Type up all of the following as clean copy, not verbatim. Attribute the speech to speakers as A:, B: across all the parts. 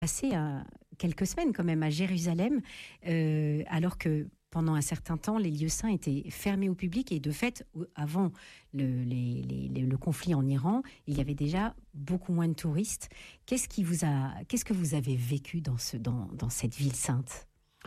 A: passé quelques semaines quand même à Jérusalem, alors que pendant un certain temps, les lieux saints étaient fermés au public et de fait, avant le conflit en Iran, il y avait déjà beaucoup moins de touristes. Qu'est-ce que vous avez vécu dans cette ville sainte ?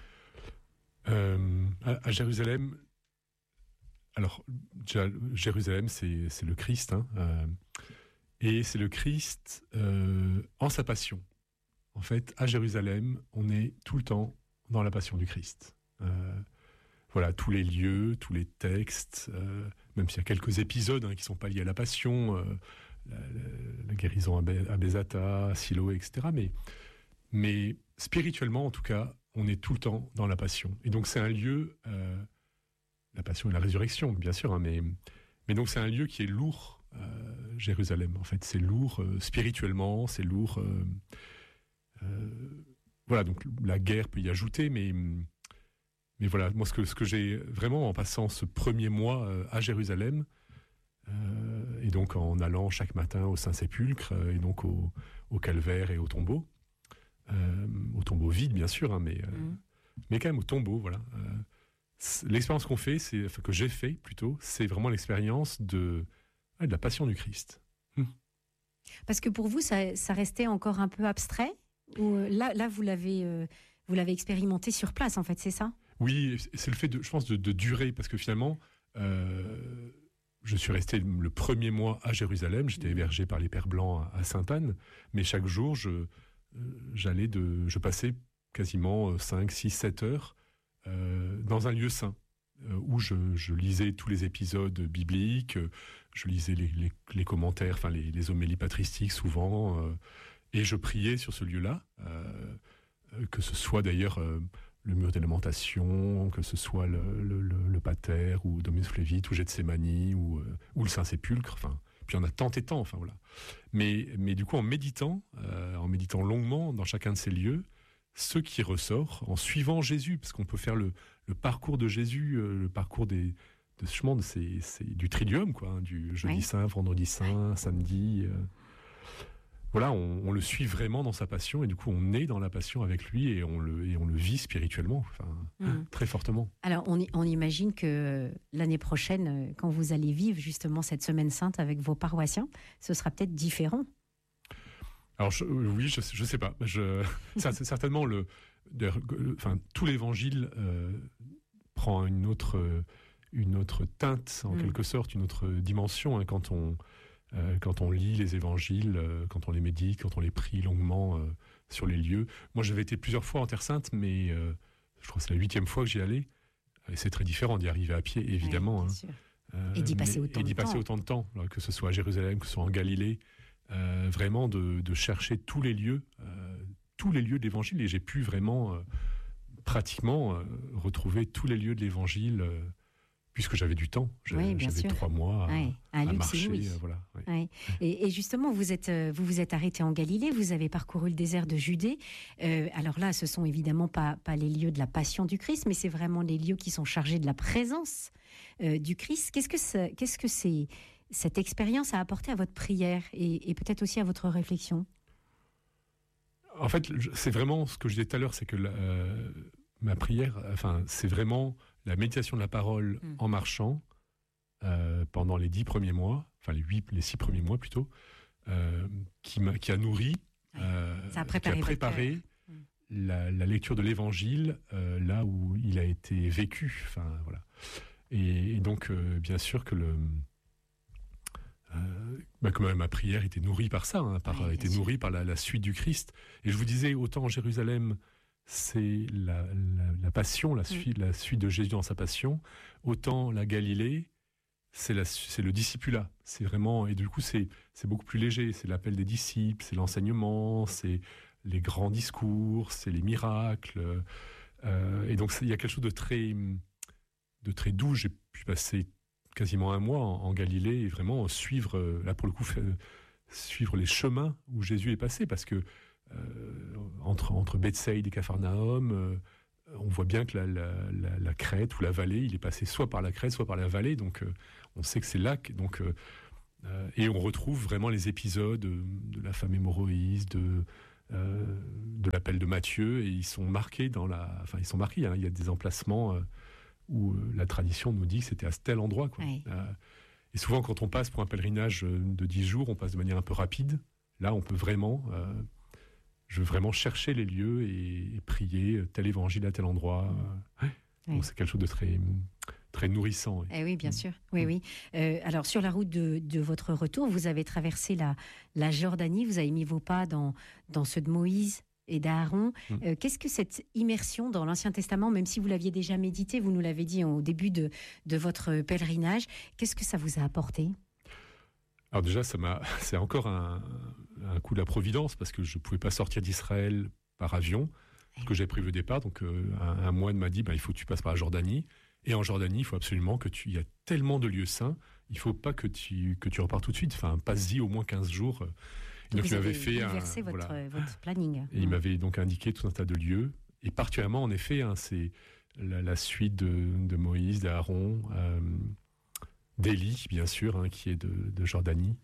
B: À Jérusalem, alors Jérusalem, c'est le Christ, hein, et c'est le Christ en sa passion. En fait, à Jérusalem, on est tout le temps dans la passion du Christ. Voilà, tous les lieux, tous les textes, même s'il y a quelques épisodes qui ne sont pas liés à la passion, la guérison à Bézata, à Siloé, etc. Mais spirituellement, en tout cas, on est tout le temps dans la passion. Et donc c'est un lieu, la passion et la résurrection, bien sûr, hein, mais donc c'est un lieu qui est lourd, Jérusalem. En fait, c'est lourd spirituellement, c'est lourd... voilà, donc la guerre peut y ajouter, mais voilà, moi ce que j'ai vraiment en passant ce premier mois à Jérusalem, et donc en allant chaque matin au Saint-Sépulcre, et donc au calvaire et au tombeau vide bien sûr, hein, mais quand même au tombeau, voilà. L'expérience que j'ai fait plutôt, c'est vraiment l'expérience de la passion du Christ.
A: Parce que pour vous, ça restait encore un peu abstrait ? Ou là, vous l'avez expérimenté sur place, en fait, c'est ça ?
B: Oui, c'est le fait, je pense, de durer, parce que finalement, je suis resté le premier mois à Jérusalem, j'étais hébergé par les Pères Blancs à Sainte-Anne, mais chaque jour, je passais quasiment 5, 6, 7 heures dans un lieu saint, où je lisais tous les épisodes bibliques, je lisais les commentaires, enfin les homélies patristiques souvent, et je priais sur ce lieu-là, que ce soit d'ailleurs le mur des lamentations, que ce soit le Pater, ou Dominus Flevit, ou Gethsémani, ou le Saint-Sépulcre, enfin, puis il y en a tant et tant, enfin voilà. Mais du coup, en méditant longuement dans chacun de ces lieux, ce qui ressort, en suivant Jésus, parce qu'on peut faire le parcours de Jésus, le parcours c'est du Triduum, quoi, hein, du jeudi saint, vendredi saint, samedi... Voilà, on le suit vraiment dans sa passion, et du coup on est dans la passion avec lui, et on le vit spirituellement, enfin, très fortement.
A: Alors on imagine que l'année prochaine, quand vous allez vivre justement cette semaine sainte avec vos paroissiens, ce sera peut-être différent.
B: Alors oui, je sais pas. C'est certainement tout l'évangile prend une autre teinte en quelque sorte, une autre dimension, hein, quand on lit les évangiles, quand on les médite, quand on les prie longuement sur les lieux. Moi, j'avais été plusieurs fois en Terre Sainte, mais je crois que c'est la 8e fois que j'y allais. Et c'est très différent d'y arriver à pied, évidemment.
A: Oui, et d'y passer
B: autant de temps, que ce soit à Jérusalem, que ce soit en Galilée. Vraiment de chercher tous les lieux de l'Évangile. Et j'ai pu vraiment, pratiquement, retrouver tous les lieux de l'Évangile... puisque j'avais du temps, j'avais 3 mois à marcher. Voilà, ouais.
A: Et justement, vous vous êtes arrêté en Galilée, vous avez parcouru le désert de Judée. Alors là, ce sont évidemment pas les lieux de la passion du Christ, mais c'est vraiment les lieux qui sont chargés de la présence du Christ. Qu'est-ce que cette expérience a apporté à votre prière et peut-être aussi à votre réflexion ?
B: En fait, c'est vraiment ce que je disais tout à l'heure, c'est que ma prière, enfin, c'est vraiment la méditation de la parole en marchant pendant les 10 premiers mois, enfin les 6 premiers mois plutôt, qui a nourri,
A: ça a
B: qui a préparé la lecture de l'Évangile là où il a été vécu. Enfin voilà. Et donc bien sûr que que ma prière était nourrie par ça, était nourrie par la suite du Christ. Et je vous disais, autant en Jérusalem, c'est la passion, la suite de Jésus dans sa passion, autant la Galilée, c'est le discipulat. C'est vraiment, et du coup c'est beaucoup plus léger. C'est l'appel des disciples, c'est l'enseignement, c'est les grands discours, c'est les miracles. Et donc il y a quelque chose de très doux. J'ai pu passer quasiment un mois en Galilée et vraiment suivre, là pour le coup, suivre les chemins où Jésus est passé, parce que entre Bethsaïde et Capharnaüm, on voit bien que la crête ou la vallée, il est passé soit par la crête, soit par la vallée, donc on sait que c'est là. Et on retrouve vraiment les épisodes de la femme hémorroïde, de l'appel de Matthieu, et ils sont marqués ils sont marqués. Il y a des emplacements où la tradition nous dit que c'était à tel endroit, quoi.
A: Oui.
B: Et souvent, quand on passe pour un pèlerinage de 10 jours, on passe de manière un peu rapide. Là, on peut vraiment, je veux vraiment chercher les lieux et prier tel évangile à tel endroit.
A: Oui.
B: Donc, c'est quelque chose de très, très nourrissant. Oui.
A: Oui, bien sûr. Oui, oui. Alors, sur la route de votre retour, vous avez traversé la Jordanie, vous avez mis vos pas dans ceux de Moïse et d'Aaron. Qu'est-ce que cette immersion dans l'Ancien Testament, même si vous l'aviez déjà médité, vous nous l'avez dit au début de votre pèlerinage, qu'est-ce que ça vous a apporté ?
B: Alors déjà, c'est encore un coup de la providence, parce que je ne pouvais pas sortir d'Israël par avion, ce que j'avais prévu au départ. Donc un moine m'a dit, il faut que tu passes par la Jordanie. Et en Jordanie, il faut absolument il y a tellement de lieux saints, il ne faut pas que tu repars tout de suite. Enfin, passe-y au moins 15 jours.
A: Donc il m'avait fait votre planning.
B: Et il m'avait donc indiqué tout un tas de lieux. Et particulièrement, en effet, c'est la suite de Moïse, d'Aaron, d'Élie, bien sûr, qui est de Jordanie.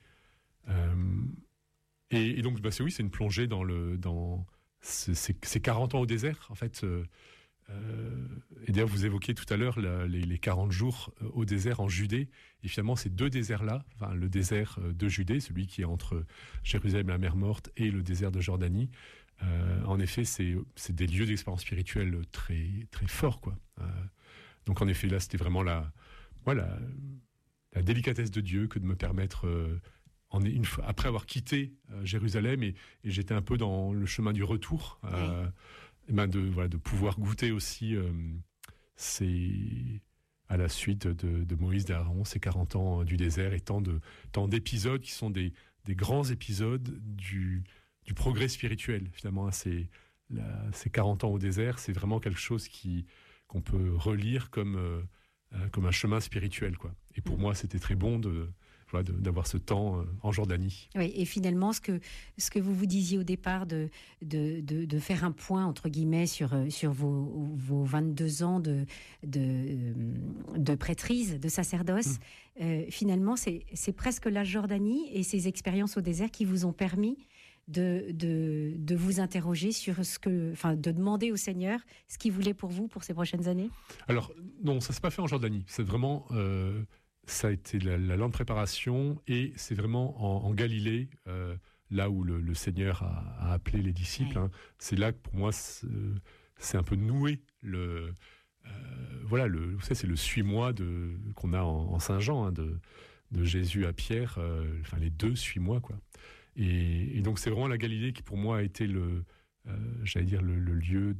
B: Et donc, c'est une plongée dans ces 40 ans au désert, en fait. Et d'ailleurs, vous évoquiez tout à l'heure les 40 jours au désert en Judée. Et finalement, ces deux déserts-là, le désert de Judée, celui qui est entre Jérusalem et la mer Morte, et le désert de Jordanie, en effet, c'est des lieux d'expérience spirituelle très, très forts, quoi. Donc, en effet, là, c'était vraiment la délicatesse de Dieu que de me permettre, après avoir quitté Jérusalem, et j'étais un peu dans le chemin du retour, de pouvoir goûter aussi à la suite de Moïse, d'Aaron, ces 40 ans du désert, et tant d'épisodes qui sont des grands épisodes du progrès spirituel. Finalement, ces 40 ans au désert, c'est vraiment quelque chose qu'on peut relire comme un chemin spirituel, quoi. Et pour moi, c'était très bon d'avoir ce temps en Jordanie.
A: Oui, et finalement, ce que vous disiez au départ de faire un point, entre guillemets, sur vos 22 ans de prêtrise, de sacerdoce, finalement, c'est presque la Jordanie et ces expériences au désert qui vous ont permis de vous interroger sur de demander au Seigneur ce qu'il voulait pour vous pour ces prochaines années.
B: Alors, non, ça ne s'est pas fait en Jordanie. C'est vraiment... ça a été la lente préparation, et c'est vraiment en Galilée, là où le Seigneur a appelé les disciples. Ouais. C'est là que pour moi, c'est un peu noué c'est le suis-moi qu'on a en Saint Jean, de Jésus à Pierre, les deux suis-moi, quoi. Et donc c'est vraiment la Galilée qui pour moi a été le lieu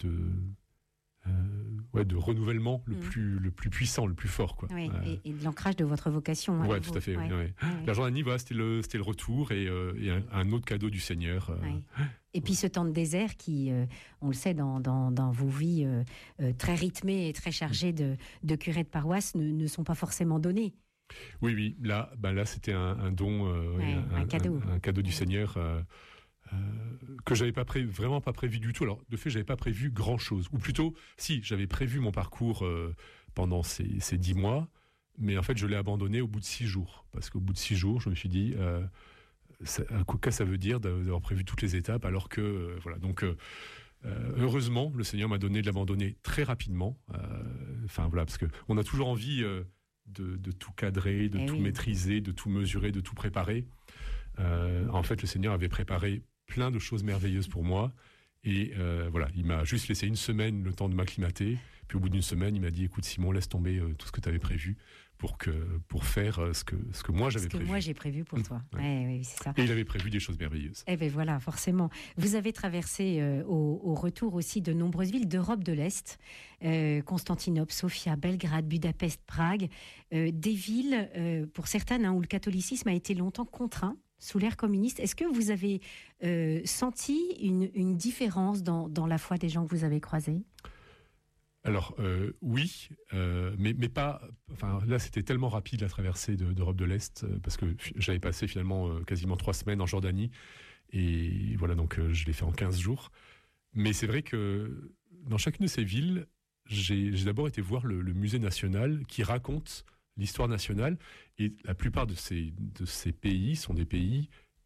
B: de renouvellement le plus puissant, le plus fort, quoi.
A: Oui, et de l'ancrage de votre vocation.
B: Oui, tout à fait. Ouais. Ouais. La Jordanie, c'était le retour, et un autre cadeau du Seigneur.
A: Et puis ce temps de désert qui, on le sait, dans vos vies très rythmées et très chargées de curés de paroisse, ne sont pas forcément donnés.
B: Oui, là c'était un don,
A: un cadeau.
B: Un cadeau du Seigneur. Que j'avais vraiment pas prévu du tout. Alors, de fait, j'avais pas prévu grand-chose. Ou plutôt, si, j'avais prévu mon parcours pendant ces 10 mois, mais en fait, je l'ai abandonné au bout de 6 jours. Parce qu'au bout de 6 jours, je me suis dit, qu'est-ce que ça veut dire d'avoir prévu toutes les étapes, alors que, Donc, heureusement, le Seigneur m'a donné de l'abandonner très rapidement. Parce qu'on a toujours envie de tout cadrer, de tout maîtriser, de tout mesurer, de tout préparer. En fait, le Seigneur avait préparé plein de choses merveilleuses pour moi, et il m'a juste laissé une semaine le temps de m'acclimater. Puis au bout d'une semaine, il m'a dit, écoute Simon, laisse tomber tout ce que tu avais prévu pour faire ce que moi j'avais prévu.
A: Ce que moi j'ai prévu pour toi. Oui, c'est ça.
B: Et il avait prévu des choses merveilleuses.
A: Eh bien voilà, forcément. Vous avez traversé au retour aussi de nombreuses villes d'Europe de l'Est, Constantinople, Sofia, Belgrade, Budapest, Prague, des villes, pour certaines, où le catholicisme a été longtemps contraint sous l'ère communiste. Est-ce que vous avez senti une différence dans la foi des gens que vous avez croisés ?
B: Alors oui, mais pas. Là, c'était tellement rapide la traversée d'Europe de l'Est, parce que j'avais passé finalement quasiment 3 semaines en Jordanie, et donc je l'ai fait en 15 jours. Mais c'est vrai que dans chacune de ces villes, j'ai d'abord été voir le musée national qui raconte l'histoire nationale, et la plupart de ces pays sont des pays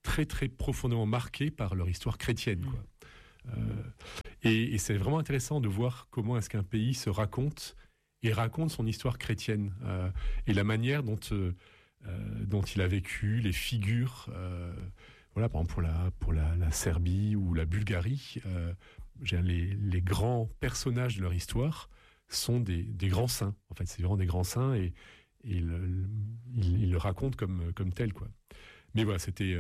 B: très très profondément marqués par leur histoire chrétienne, quoi. Et c'est vraiment intéressant de voir comment est-ce qu'un pays se raconte son histoire chrétienne, et la manière dont il a vécu, les figures, voilà, par exemple pour la Serbie ou la Bulgarie, les grands personnages de leur histoire sont des grands saints. En fait, c'est vraiment des grands saints, et ils le racontent comme tel, quoi. Mais voilà, c'était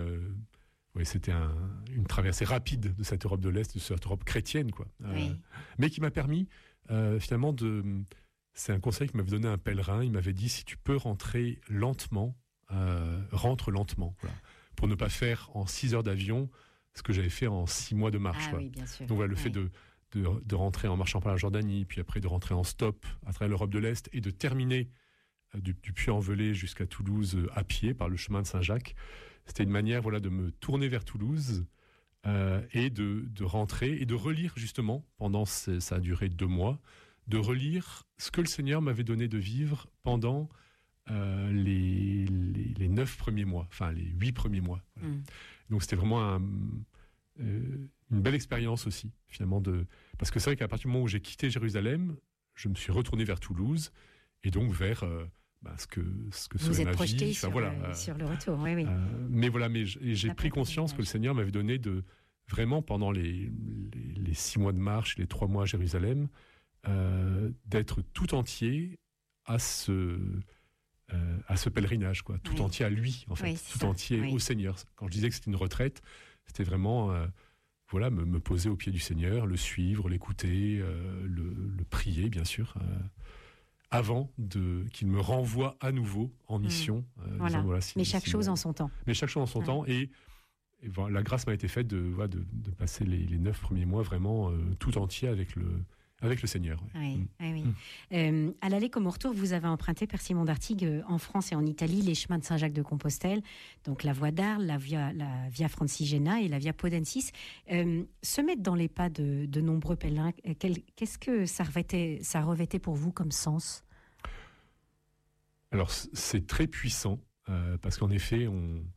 B: une traversée rapide de cette Europe de l'Est, de cette Europe chrétienne, quoi. Mais qui m'a permis, finalement, c'est un conseil que m'avait donné un pèlerin. Il m'avait dit, si tu peux rentrer lentement, rentre lentement. Voilà. Pour ne pas faire en 6 heures d'avion ce que j'avais fait en 6 mois de marche.
A: Oui, bien sûr.
B: Donc voilà, le fait de rentrer en marchant par la Jordanie, puis après de rentrer en stop à travers l'Europe de l'Est, et de terminer du Puy-en-Velay jusqu'à Toulouse à pied par le chemin de Saint-Jacques. C'était une manière, voilà, de me tourner vers Toulouse, et de rentrer et de relire, justement, ça a duré 2 mois, de relire ce que le Seigneur m'avait donné de vivre pendant les 9 premiers mois, enfin les 8 premiers mois. Voilà. Donc c'était vraiment une belle expérience aussi, finalement, parce que c'est vrai qu'à partir du moment où j'ai quitté Jérusalem, je me suis retourné vers Toulouse, et donc vers ce que
A: vous
B: serait ma vie.
A: Vous êtes projeté sur le retour, oui.
B: Mais voilà, j'ai pris conscience que le Seigneur m'avait donné vraiment pendant les 6 mois de marche, les 3 mois à Jérusalem, d'être tout entier à ce pèlerinage, quoi, tout entier à lui, en fait, tout entier au Seigneur. Quand je disais que c'était une retraite, c'était vraiment me poser au pied du Seigneur, le suivre, l'écouter, le prier, bien sûr, avant qu'il me renvoie à nouveau en mission.
A: Disant, mais chaque chose en son temps.
B: Mais chaque chose en son temps, et voilà, la grâce m'a été faite de passer les 9 premiers mois vraiment tout entier avec le Seigneur.
A: Oui. À l'aller comme au retour, vous avez emprunté, Père Simon d'Artigues, en France et en Italie, les chemins de Saint-Jacques-de-Compostelle, donc la voie d'Arles, la Via Francigena et la Via Podensis. Se mettre dans les pas de nombreux pèlerins, qu'est-ce que ça revêtait pour vous comme sens ?
B: Alors, c'est très puissant, parce qu'en effet,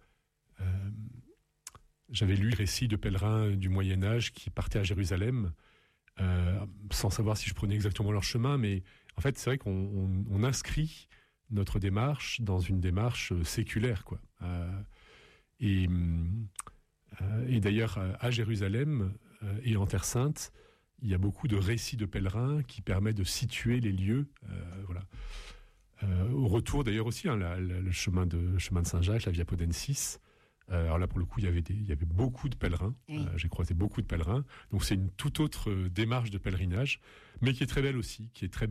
B: j'avais lu le récit de pèlerins du Moyen-Âge qui partaient à Jérusalem, sans savoir si je prenais exactement leur chemin, mais en fait, c'est vrai qu'on inscrit notre démarche dans une démarche séculaire, quoi. Et d'ailleurs, à Jérusalem et en Terre Sainte, il y a beaucoup de récits de pèlerins qui permettent de situer les lieux. Voilà. Au retour, d'ailleurs aussi, le chemin de Saint-Jacques, la Via Podensis. Alors là, pour le coup, il y avait beaucoup de pèlerins. J'ai croisé beaucoup de pèlerins. Donc c'est une toute autre démarche de pèlerinage, mais qui est très belle aussi.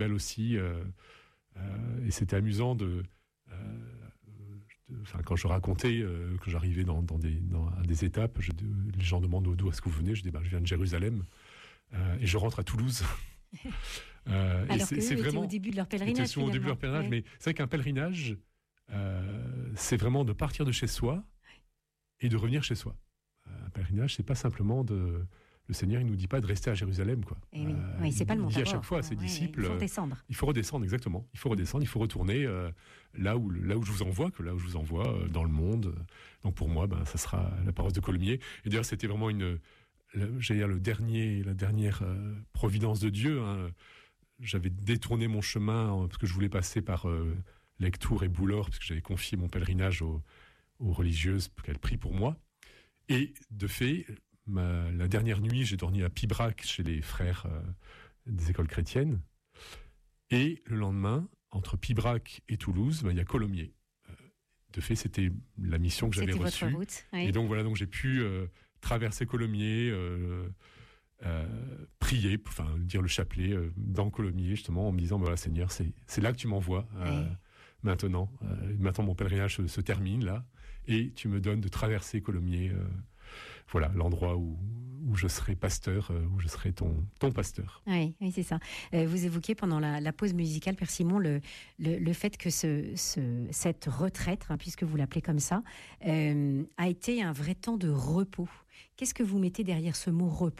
B: Et c'était amusant quand je racontais que j'arrivais à des étapes, les gens demandent d'où est-ce que vous venez. Je dis, je viens de Jérusalem, et je rentre à Toulouse.
A: Alors que c'est vraiment au début de leur pèlerinage.
B: Au début de leur pèlerinage, mais c'est vrai qu'un pèlerinage, c'est vraiment de partir de chez soi et de revenir chez soi. Un pèlerinage, c'est pas simplement le Seigneur, il nous dit pas de rester à Jérusalem, quoi.
A: C'est pas le Mont Tabor.
B: Il dit à chaque fois à ses disciples,
A: il faut redescendre.
B: Il faut redescendre, exactement. Il faut redescendre, il faut retourner là où je vous envoie, dans le monde. Donc pour moi, ça sera la paroisse de Colomiers. Et d'ailleurs, c'était vraiment la dernière providence de Dieu. Hein. J'avais détourné mon chemin parce que je voulais passer par Lectoure et Boulor, parce que j'avais confié mon pèlerinage aux religieuses pour qu'elles prient pour moi. Et de fait, la dernière nuit, j'ai dormi à Pibrac chez les frères des écoles chrétiennes. Et le lendemain, entre Pibrac et Toulouse, il y a Colomiers. De fait, c'était la mission que j'avais reçue. Et donc voilà, j'ai pu traverser Colomiers, prier, dire le chapelet dans Colomiers, justement, en me disant, voilà, Seigneur, c'est là que tu m'envoies. Maintenant, mon pèlerinage se termine là, et tu me donnes de traverser Colomiers, voilà, l'endroit où je serai pasteur, où je serai ton pasteur.
A: Oui, c'est ça. Vous évoquiez pendant la pause musicale, Père Simon, le fait que cette retraite, puisque vous l'appelez comme ça, a été un vrai temps de repos. Qu'est-ce que vous mettez derrière ce mot repos ?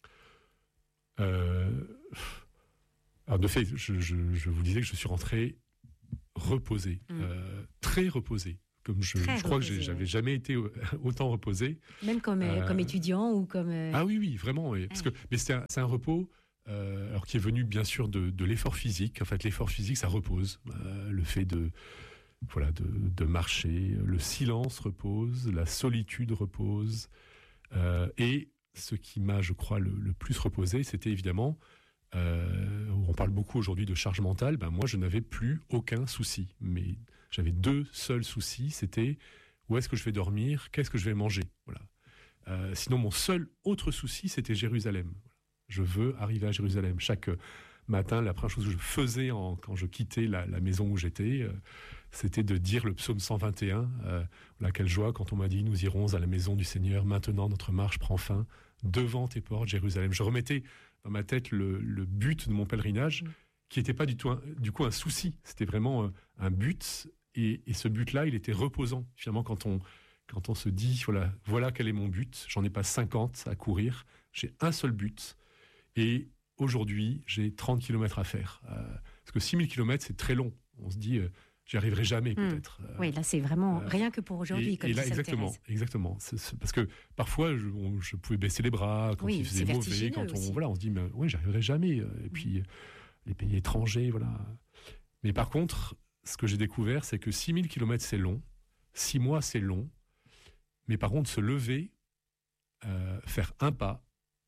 B: Alors de fait, je vous disais que je suis rentré reposé, très reposé, je crois que j'avais jamais été autant reposé.
A: Même comme étudiant ou comme...
B: Ah oui, vraiment. Mais c'est un repos alors qui est venu bien sûr de l'effort physique. En fait, l'effort physique, ça repose. Le fait de marcher, le silence repose, la solitude repose. Et ce qui m'a, je crois, le plus reposé, c'était évidemment... on parle beaucoup aujourd'hui de charge mentale. Moi, je n'avais plus aucun souci. Mais j'avais 2 seuls soucis. C'était où est-ce que je vais dormir, qu'est-ce que je vais manger. Voilà. Sinon, mon seul autre souci, c'était Jérusalem. Je veux arriver à Jérusalem. Chaque matin, la première chose que je faisais quand je quittais la maison où j'étais, c'était de dire le psaume 121. Quelle joie quand on m'a dit « Nous irons à la maison du Seigneur. Maintenant, notre marche prend fin. Devant tes portes, Jérusalem. » Je remettais dans ma tête le but de mon pèlerinage, qui n'était pas du tout un souci. C'était vraiment un but. Et ce but-là, il était reposant. Finalement, quand on se dit, voilà quel est mon but, j'en ai pas 50 à courir, j'ai un seul but. Et aujourd'hui, j'ai 30 km à faire. Parce que 6000 km, c'est très long. On se dit, j'y arriverai jamais peut-être.
A: Oui, là, c'est vraiment rien que pour aujourd'hui.
B: Et là, exactement. Parce que parfois, je pouvais baisser les bras quand il faisait mauvais. Quand on se dit, mais oui, j'arriverai jamais. Et puis, les pays étrangers, voilà. Mais par contre, ce que j'ai découvert, c'est que 6000 km, c'est long. 6 mois, c'est long. Mais par contre, se lever, faire un pas,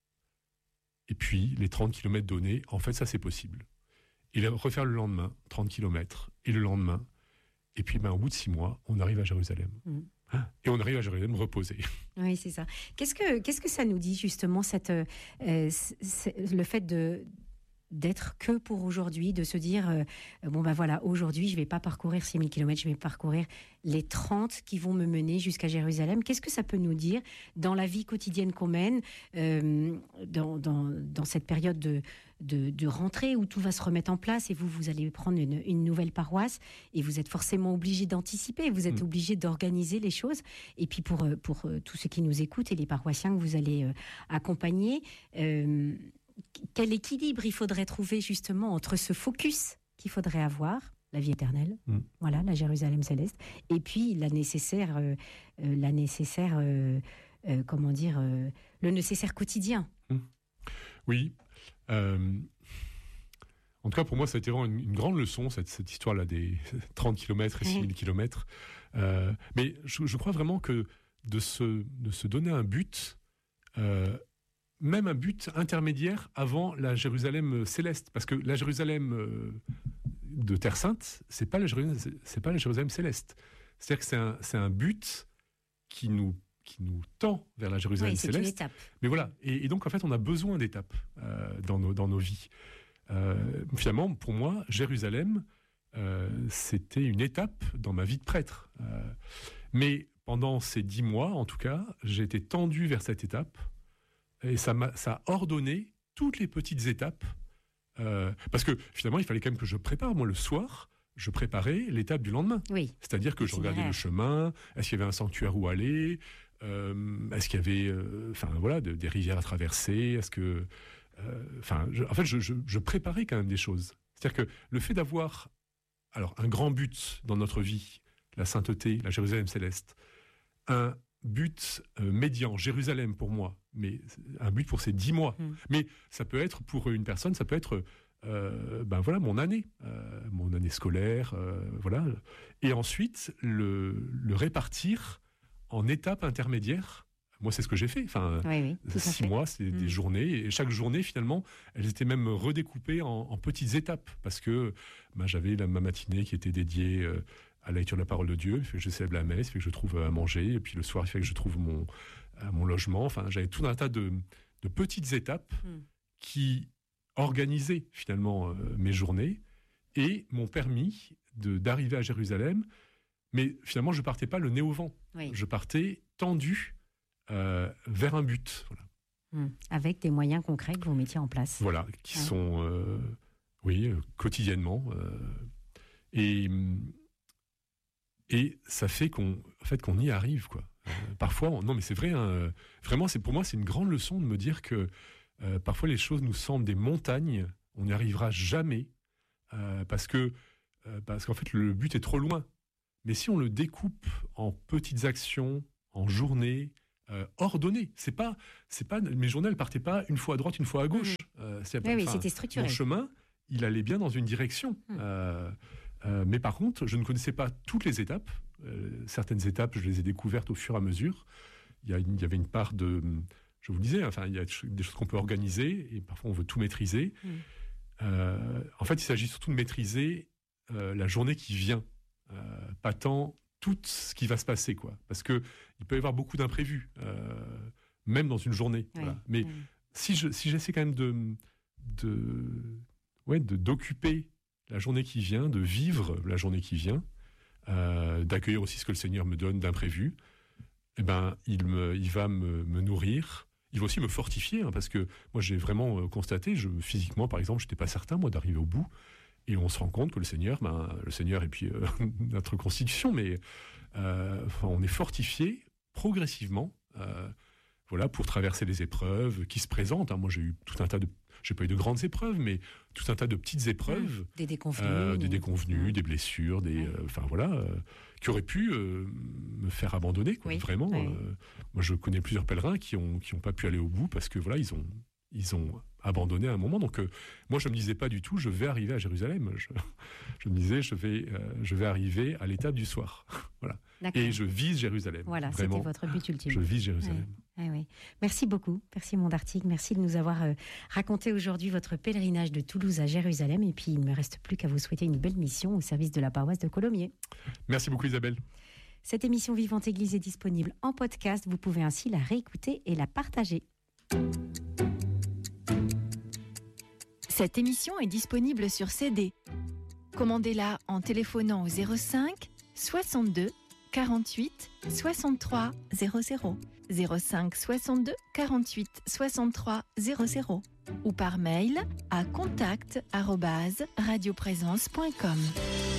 B: et puis les 30 km donnés, en fait, ça, c'est possible. Et refaire le lendemain, 30 km, et le lendemain. Et puis, au bout de 6 mois, on arrive à Jérusalem. Et on arrive à Jérusalem reposé.
A: Oui, c'est ça. Qu'est-ce que ça nous dit, justement, le fait d'être que pour aujourd'hui, de se dire, aujourd'hui, je ne vais pas parcourir 6000 km, je vais parcourir les 30 qui vont me mener jusqu'à Jérusalem. Qu'est-ce que ça peut nous dire dans la vie quotidienne qu'on mène, dans cette période de rentrée où tout va se remettre en place et vous allez prendre une nouvelle paroisse et vous êtes forcément obligé d'anticiper, vous êtes obligé d'organiser les choses. Et puis pour tous ceux qui nous écoutent et les paroissiens que vous allez accompagner, quel équilibre il faudrait trouver justement entre ce focus qu'il faudrait avoir, la vie éternelle, la Jérusalem céleste, et puis le nécessaire quotidien.
B: Oui. En tout cas, pour moi, ça a été vraiment une grande leçon, cette histoire-là des 30 km et 6000 km. Mais je crois vraiment que de se donner un but... même un but intermédiaire avant la Jérusalem céleste, parce que la Jérusalem de Terre Sainte, c'est pas la Jérusalem céleste. C'est-à-dire que c'est un but qui nous tend vers la Jérusalem céleste.
A: C'est une étape.
B: Mais voilà, et donc en fait, on a besoin d'étapes dans nos vies. Finalement, pour moi, Jérusalem, c'était une étape dans ma vie de prêtre. Mais pendant ces 10 mois, en tout cas, j'ai été tendu vers cette étape. Et ça a ordonné toutes les petites étapes. Parce que finalement, il fallait quand même que je prépare. Moi, le soir, je préparais l'étape du lendemain.
A: Oui.
B: C'est-à-dire que je regardais le chemin. Est-ce qu'il y avait un sanctuaire où aller ? Est-ce qu'il y avait des rivières à traverser ? Est-ce que... je préparais quand même des choses. C'est-à-dire que le fait d'avoir un grand but dans notre vie, la sainteté, la Jérusalem céleste, un but médian, Jérusalem pour moi, mais un but pour ces 10 mois. Mais ça peut être pour une personne, ça peut être mon année scolaire, Et ensuite, le répartir en étapes intermédiaires. Moi, c'est ce que j'ai fait. 6 mois, c'est des journées. Et chaque journée, finalement, elles étaient même redécoupées en petites étapes. Parce que j'avais ma matinée qui était dédiée à la lecture de la parole de Dieu. Il fait que je célèbre la messe, il fait que je trouve à manger. Et puis le soir, il fait que je trouve mon logement. J'avais tout un tas de petites étapes qui organisaient finalement mes journées et m'ont permis d'arriver à Jérusalem. Mais finalement, je ne partais pas le nez au vent. Oui. Je partais tendu vers un but. Voilà.
A: Avec des moyens concrets que vous mettiez en place.
B: Voilà, qui sont, quotidiennement. Et ça fait qu'on y arrive, quoi. Parfois, non, mais c'est vrai. Vraiment, pour moi, c'est une grande leçon de me dire que parfois les choses nous semblent des montagnes. On n'y arrivera jamais parce qu'en fait, le but est trop loin. Mais si on le découpe en petites actions, en journées, ordonnées, c'est pas mes journées ne partaient pas une fois à droite, une fois à gauche.
A: Oui, c'était structuré.
B: Mon chemin, il allait bien dans une direction. Mais par contre, je ne connaissais pas toutes les étapes. Certaines étapes, je les ai découvertes au fur et à mesure. Il y avait une part de... Je vous le disais, il y a des choses qu'on peut organiser et parfois on veut tout maîtriser. En fait, il s'agit surtout de maîtriser la journée qui vient, pas tant tout ce qui va se passer, quoi. Parce qu'il peut y avoir beaucoup d'imprévus, même dans une journée. Voilà. Mais si j'essaie quand même d'occuper la journée qui vient, de vivre la journée qui vient, d'accueillir aussi ce que le Seigneur me donne d'imprévu, il va me nourrir. Il va aussi me fortifier, parce que moi j'ai vraiment constaté, physiquement par exemple, je n'étais pas certain moi d'arriver au bout, et on se rend compte que le Seigneur et puis notre constitution, mais on est fortifié progressivement, pour traverser les épreuves qui se présentent. Moi j'ai eu j'ai pas eu de grandes épreuves, mais tout un tas de petites épreuves,
A: des déconvenues,
B: des blessures, qui auraient pu me faire abandonner, quoi, vraiment. Moi, je connais plusieurs pèlerins qui ont pas pu aller au bout parce que ils ont abandonné à un moment. Donc, moi, je me disais pas du tout, je vais arriver à Jérusalem. Je me disais, je vais arriver à l'étape du soir. Voilà. Et je vise Jérusalem.
A: Voilà,
B: vraiment.
A: C'était votre but ultime.
B: Je vise Jérusalem.
A: Oui. Merci beaucoup, Persimon d'Artigues. Merci de nous avoir raconté aujourd'hui votre pèlerinage de Toulouse à Jérusalem. Et puis, il ne me reste plus qu'à vous souhaiter une belle mission au service de la paroisse de Colomiers.
B: Merci beaucoup, Isabelle.
A: Cette émission Vivante Église est disponible en podcast. Vous pouvez ainsi la réécouter et la partager.
C: Cette émission est disponible sur CD. Commandez-la en téléphonant au 05 62 48 63 00, 05 62 48 63 00 ou par mail à contact@radioprésence.com.